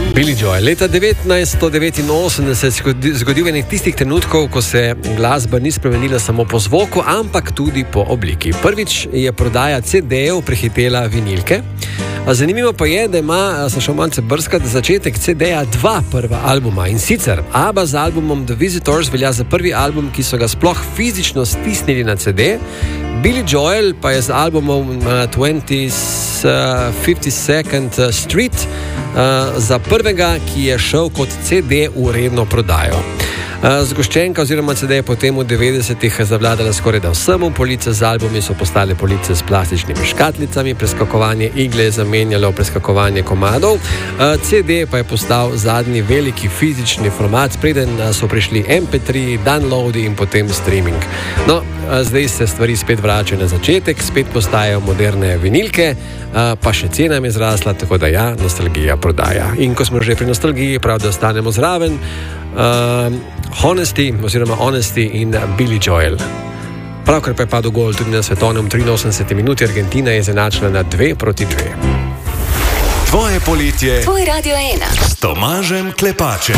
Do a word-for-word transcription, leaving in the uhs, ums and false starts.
Billy Joel. Leta devetnajststo devetinosemdeset se je zgodil enih tistih trenutkov, ko se glasba ni spremenila samo po zvoku, ampak tudi po obliki. Prvič je prodaja ce dejev prehitela vinilke. Zanimivo pa je, da ima, sem šel malce brskati, začetek ce deja dva prva albuma. In sicer ABBA z albumom The Visitors velja za prvi album, ki so ga sploh fizično stisnili na ce de. Billy Joel pa je z albumom uh, fifty-second Street uh, za prvega, ki je šel kot ce de v redno prodajo. Zgoščenka oziroma ce de je potem v devetdesetih zavladala skoraj da vsemu, police z albumi so postale police s plastičnimi škatlicami, preskakovanje igle je zamenjalo preskakovanje komadov, ce de pa je postal zadnji veliki fizični format, preden so prišli em pe tri, downloadi in potem streaming. No, zdaj se stvari spet vračajo na začetek, spet postajajo moderne vinilke, pa še cena je zrasla, tako da ja, nostalgija prodaja. In ko smo že pri nostalgiji, prav da ostanemo zraven, uh, Honesty oziroma Honesty in Billy Joel. Pravkar pa je padel gol tudi na svetovnem triinosemdeseti minuti, Argentina je izenačila na dve proti dve. Tvoje poletje. Tvoj Radio ena. S Tomažem Klepačem.